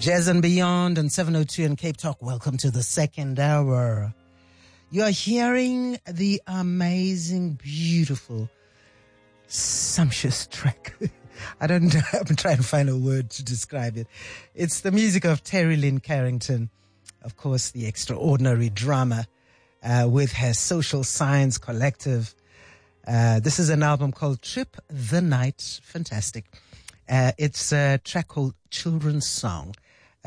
Jazz and Beyond and 702 in Cape Talk. Welcome to the second hour. You are hearing the amazing, beautiful, sumptuous track. I'm trying to find a word to describe it. It's the music of Terry Lynn Carrington, of course, the extraordinary drummer with her Social Science Collective. This is an album called Trip the Night. Fantastic. It's a track called Children's Song,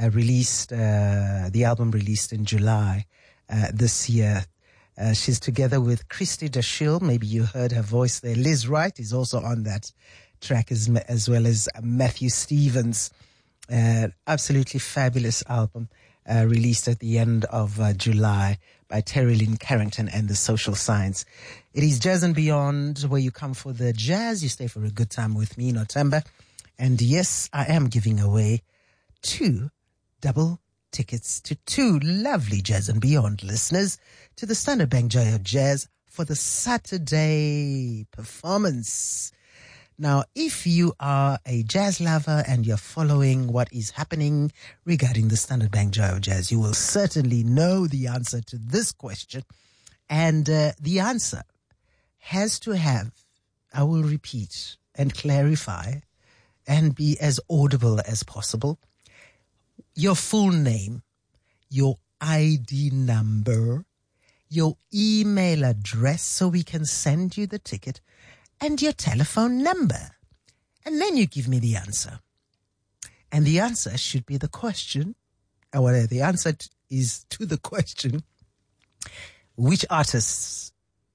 the album released in July this year. She's together with Christy Dashiell. Maybe you heard her voice there. Liz Wright is also on that track as well as Matthew Stevens. Absolutely fabulous album released at the end of July by Terry Lynn Carrington and the Social Science. It is Jazz and Beyond, where you come for the jazz. You stay for a good time with me, Nothemba. And yes, I am giving away 2 double tickets to 2 lovely Jazz and Beyond listeners to the Standard Bank Joy of Jazz for the Saturday performance. Now, if you are a jazz lover and you're following what is happening regarding the Standard Bank Joy of Jazz, you will certainly know the answer to this question. And the answer has to have, I will repeat and clarify and be as audible as possible, your full name, your ID number, your email address so we can send you the ticket, and your telephone number. And then you give me the answer. And the answer should be the question, or the answer is to the question, which artists,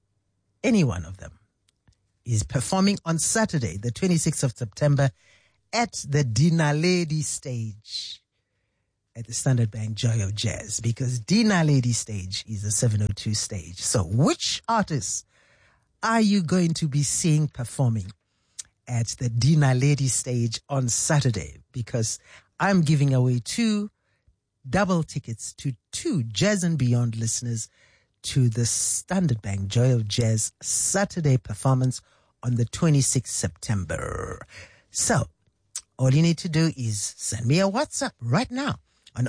any one of them, is performing on Saturday, the 26th of September, at the Dinaledi stage at the Standard Bank Joy of Jazz, because Dinaledi stage is the 702 stage. So which artists are you going to be seeing performing at the Dinaledi stage on Saturday? Because I'm giving away 2 double tickets to 2 Jazz and Beyond listeners to the Standard Bank Joy of Jazz Saturday performance on the 26th September. So all you need to do is send me a WhatsApp right now on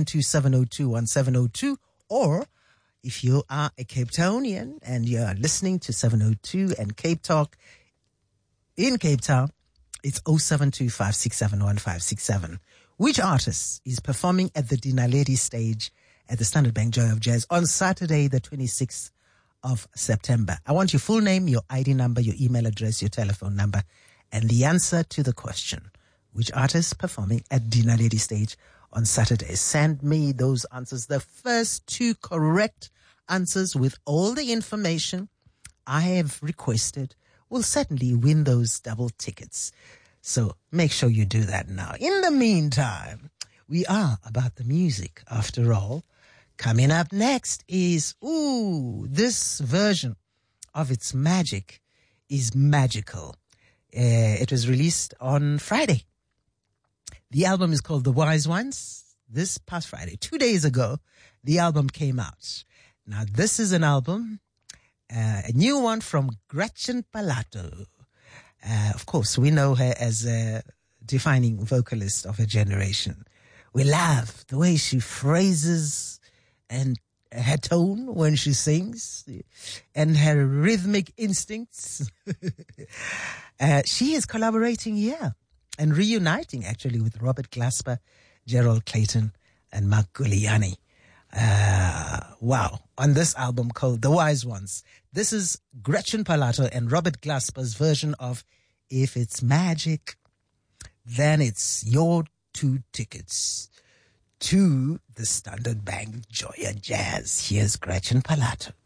072-702-1702, or if you are a Cape Townian and you are listening to 702 and Cape Talk in Cape Town, it's 072-567-1567. Which artist is performing at the Dinaledi stage at the Standard Bank Joy of Jazz on Saturday, the 26th of September? I want your full name, your ID number, your email address, your telephone number, and the answer to the question. Which artist performing at Dinaledi stage on Saturday? Send me those answers. The first 2 correct answers with all the information I have requested will certainly win those double tickets. So make sure you do that now. In the meantime, we are about the music after all. Coming up next is, this version of It's Magic is magical. It was released on Friday. The album is called The Wise Ones. This past Friday, 2 days ago, the album came out. Now, this is an album, a new one from Gretchen Palato. Of course, we know her as a defining vocalist of her generation. We love the way she phrases and her tone when she sings and her rhythmic instincts. She is collaborating here and reuniting actually with Robert Glasper, Gerald Clayton, and Mark Guiliani. Wow. On this album called The Wise Ones. This is Gretchen Palato and Robert Glasper's version of If It's Magic, then it's your 2 tickets to the Standard Bank Joy of Jazz. Here's Gretchen Palato.